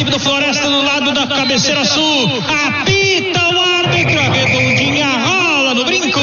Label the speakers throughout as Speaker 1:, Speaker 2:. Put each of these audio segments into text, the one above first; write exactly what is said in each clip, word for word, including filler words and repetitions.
Speaker 1: equipe do Floresta do lado da cabeceira sul. Apita o árbitro, a redondinha rola no brinco.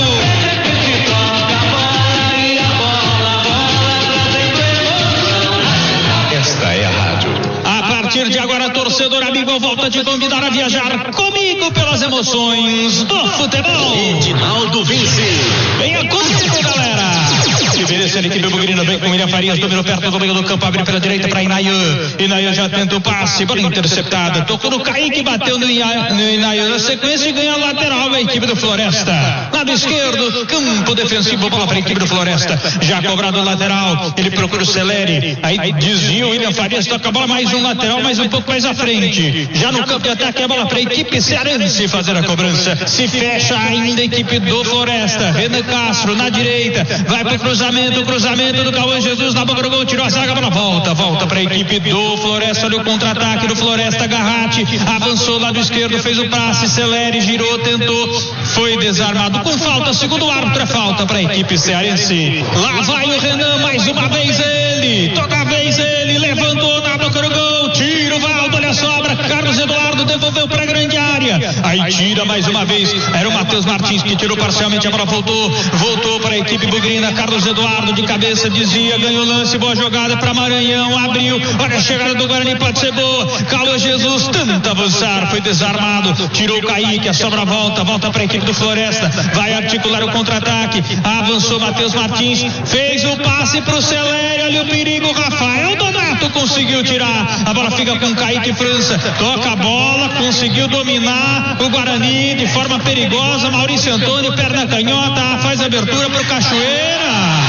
Speaker 2: Esta é a rádio.
Speaker 1: A partir de agora, torcedor amigo, volta a te convidar a viajar comigo pelas emoções do futebol.
Speaker 2: Edinaldo Vinci.
Speaker 1: Venha comigo, galera. Que beleza, a equipe bugrina vem com William Farias, domina perto do meio do campo, abre pela direita para Inayan. Inayan já tenta o passe, bola interceptada. Tocou no Kaique, bateu no Inayan na sequência e ganha a lateral a equipe do Floresta. Lado esquerdo, campo defensivo, bola para a equipe do Floresta. Já cobrado o lateral, ele procura o Celeri. Aí desvia o William Farias, toca a bola mais um lateral, mais um pouco mais à frente. Já no campo de ataque, a bola para a equipe cearense fazer a cobrança. Se fecha ainda a equipe do Floresta. Renan Castro na direita, vai para o cruzamento. O cruzamento do Cauã Jesus na boca do gol, tirou a zaga, bola volta, volta para a equipe do Floresta, olha o contra-ataque do Floresta, Garratti, avançou lado esquerdo, fez o passe, Celeri, girou, tentou, foi desarmado com falta, segundo o árbitro, é falta para a equipe cearense. Lá vai o Renan, mais uma vez ele, toda vez ele, levantou na boca do gol, tira o Valdo, olha a sobra, Carlos Eduardo devolveu para a grande área, aí tira mais uma vez, era o Matheus Martins que tirou parcialmente, a bola voltou, voltou para a equipe bugrina, Carlos Eduardo de cabeça, dizia, ganhou o lance, boa jogada para Maranhão, abriu, olha a chegada do Guarani, pode ser boa, Cauã Jesus tenta avançar, foi desarmado, tirou o Kaique, a sobra volta, volta para a equipe do Floresta, vai articular o contra-ataque, avançou Matheus Martins, fez o passe para o Celeri, olha o perigo, Rafael Donato conseguiu tirar, a bola fica com Kaique França, toca a bola, conseguiu dominar o Guarani de forma perigosa, Maurício Antônio, perna canhota, faz abertura para o Cachoeira.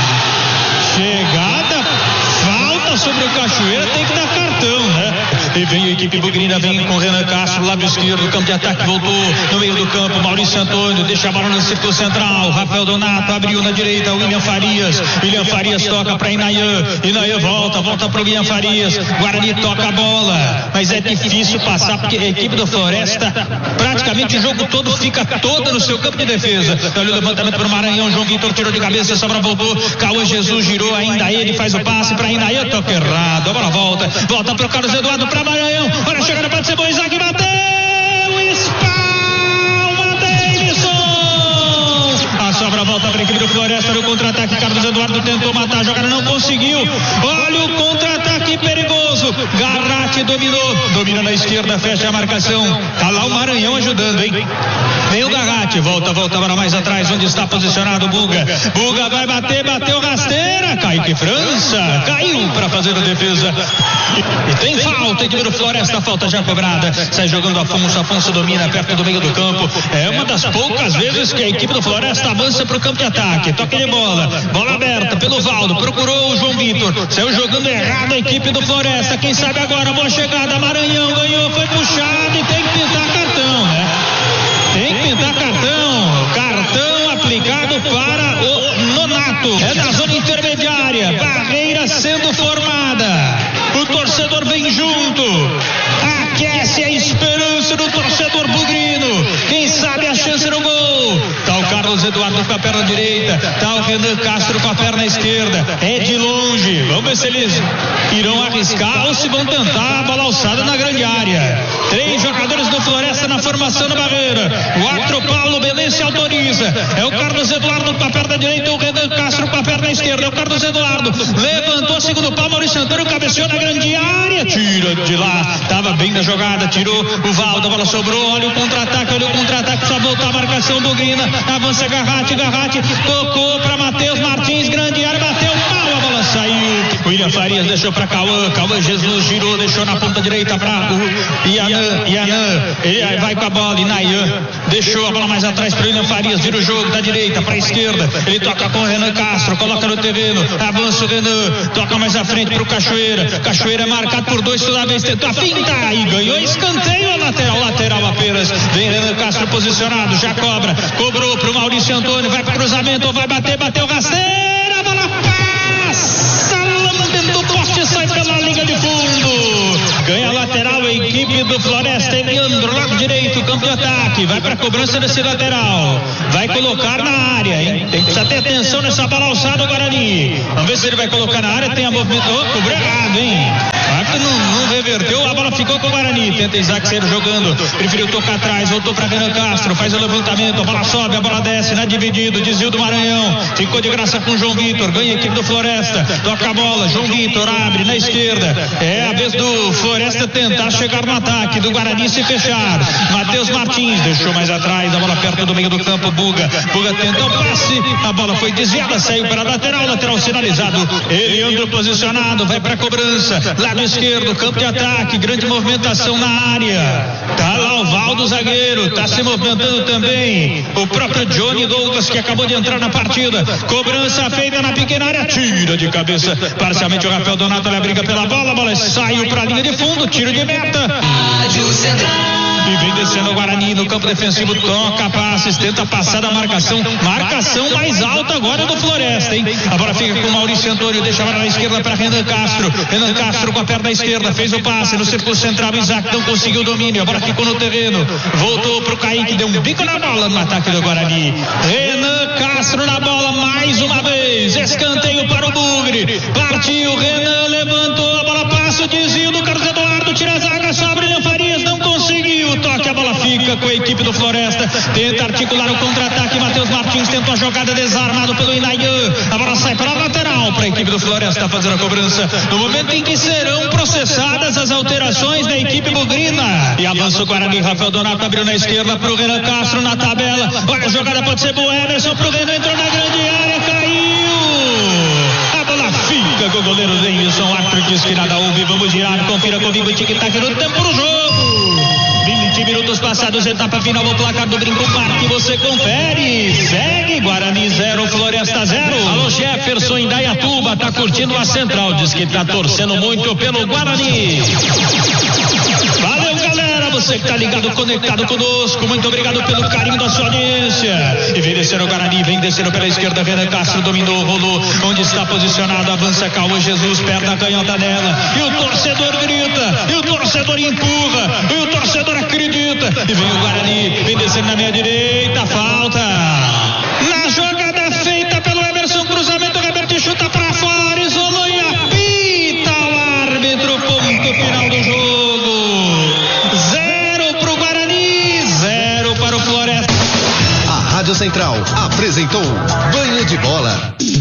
Speaker 1: Chegada, falta sobre o Cachoeira, tem que dar cartão, né? E vem a equipe bugrina, vem com Renan Castro, lado esquerdo, campo de ataque, voltou no meio do campo, Maurício Antônio, deixa a bola no círculo central, Rafael Donato abriu na direita, William Farias, William Farias toca para Inayan, Inayan volta, volta para o William Farias, Guarani toca a bola, mas é difícil passar, porque a equipe do Floresta, praticamente o jogo todo fica toda no seu campo de defesa. Olha o levantamento para o Maranhão, João Vitor tirou de cabeça, a sobra voltou, Cauã Jesus girou, ainda ele faz o passe para Inayan, toca errado, a bola volta, volta para o Carlos Eduardo, para Maranhão, olha a chegada, pode ser boa, Isaac bateu, espalma Davidson, a sobra volta para a equipe do Floresta, no contra-ataque, Carlos Eduardo tentou matar a jogada, não conseguiu, olha o contra-ataque perigoso, Garratti dominou, domina na esquerda, fecha a marcação, tá lá o Maranhão ajudando, hein? Vem o Garratti, volta, volta para mais atrás, onde está posicionado o Buga, Buga vai bater, bateu rasteira, Kaique França, caiu para fazer a defesa, e tem falta, equipe do Floresta, falta já cobrada, sai jogando Afonso, Afonso domina perto do meio do campo, é uma das poucas vezes que a equipe do Floresta avança para o campo de ataque, toque de bola, bola aberta pelo Valdo, procurou o João Vitor, saiu jogando errado a equipe do Floresta, quem sabe agora, boa chegada, Maranhão ganhou, foi puxado e tem que pintar cartão, né? Tem que pintar cartão, cartão aplicado para o Nonato, é na zona intermediária, barreira sendo formada, o torcedor vem junto, aquece a esperança do torcedor bugrino, quem sabe a chance no gol, tá o Carlos Eduardo com a perna direita, tá o Renan Castro com a perna esquerda, é de longe, vamos ver se eles irão arriscar ou se vão tentar a bola alçada na grande área, três jogadores do Floresta na formação da barreira, o Arthur Paulo Belém se autoriza, é o Carlos Eduardo com a perna direita, o Renan Castro com a perna esquerda, é o Carlos Eduardo, levantou segundo pau, Maurício Antônio cabeceou na grande área, tira de lá, tava bem na jogada, tirou o Valdo, a bola sobrou, olha o contra-ataque, olha o contra-ataque, só voltar a marcação bugrina, avança Garratti, Garratti, tocou para Matheus Martins, grande área, bateu mal, a bola saiu, William Farias deixou para Cauã, Cauã Jesus girou, deixou na ponta direita para o Ianã, Ianã, ele vai com a bola, Inayan, deixou a bola mais atrás para o William Farias, vira o jogo da direita para a esquerda, ele toca com o Renan Castro, coloca no terreno, avança o Renan, toca mais à frente para o Cachoeira, Cachoeira é marcado por dois, toda vez tentou a finta e ganhou escanteio, a lateral, lateral apenas, vem Renan Castro posicionado, já cobra, cobrou para o Maurício Antônio, vai para o cruzamento, vai bater, bateu rasteira, a bola passa, lama dentro do poste, sai pela linha de fundo, ganha a lateral a equipe do Floresta, Leandro, lado direito, campo de ataque, vai para a cobrança desse lateral, vai colocar na área, hein? Tem que precisar ter atenção nessa bola alçada do Guarani, vamos ver se ele vai colocar na área, tem a movimento, oh, cobrou errado, hein? Não, não reverteu, a bola fica ficou com o Guarani. Tenta Isaac sair jogando. Preferiu tocar atrás. Voltou para Renan Castro. Faz o levantamento. A bola sobe, a bola desce. Na dividido. Desvio do Maranhão. Ficou de graça com o João Vitor. Ganha a equipe do Floresta. Toca a bola. João Vitor abre na esquerda. É a vez do Floresta tentar chegar no ataque. Do Guarani se fechar. Matheus Martins deixou mais atrás. A bola perto do meio do campo. Buga. Buga tenta o passe. A bola foi desviada. Saiu para a lateral. Lateral sinalizado. Eliandro posicionado. Vai para a cobrança. Lado esquerdo. Campo de ataque. Grande movimentação na área. Tá lá o Valdo, zagueiro. Tá se movimentando também o próprio Johnny Douglas, que acabou de entrar na partida. Cobrança feita na pequena área. Tira de cabeça. Parcialmente o Rafael Donato. Ele briga pela bola. A bola saiu para a linha de fundo. Tiro de meta.
Speaker 2: Rádio Central.
Speaker 1: E vem descendo o Guarani no campo defensivo. Toca passes. Tenta passar da marcação. Marcação mais alta agora do Floresta, hein? A bola fica com o Maurício Antônio. Deixa a bola na esquerda para Renan Castro. Renan Castro com a perna esquerda. Fez o passe no círculo central. Isaac não conseguiu o domínio. A bola ficou no terreno. Voltou pro Kaique. Deu um bico na bola no ataque do Guarani. Renan Castro na bola mais uma vez. Escanteio para o Bugre. Partiu. Renan levantou. A bola passa. O desvio do Carlos Eduardo. Tira a zaga. Sobre Leão Farias. Não conseguiu. Toque. A bola fica com a equipe do Floresta. Tenta articular o contra-ataque. Matheus Martins tentou a jogada, desarmado pelo Inayan. A bola sai para a lateral para a equipe do Floresta fazendo a cobrança. No momento em que serão processadas as alterações da equipe bugrina. E avança o Guarani. Rafael Donato abriu na esquerda para o Renan Castro na tabela. Olha, a jogada pode ser boa. Emerson pro Renan. Entrou na grande área. Caiu. A bola fica com o goleiro Denilson. O árbitro diz que nada houve. Vamos girar. Confira comigo o tic-tac no tempo do jogo. vinte minutos passados, etapa final, o placar do Brinco Parque, você confere. Segue Guarani zero, Floresta zero. Alô, Jefferson em Dayatuba, tá curtindo a Central, diz que tá torcendo muito pelo Guarani. Valeu, galera, você que tá ligado, conectado conosco, muito obrigado pelo carinho da sua audiência. E vem descendo o Guarani, vem descendo pela esquerda, Renan Castro dominou, rolou, onde está posicionado, avança Cauã Jesus, perna canhota nela, e o torcedor grita, e o torcedor empurra, e o torcedor acredita, e vem o Guarani, vem descendo na meia direita, falta, na jogada feita pelo Emerson, cruzamento, Roberto chuta pra fora, isolou e apita o árbitro, ponto final do jogo, zero pro Guarani, zero para o Floresta.
Speaker 3: A Rádio Central apresentou Banho de Bola.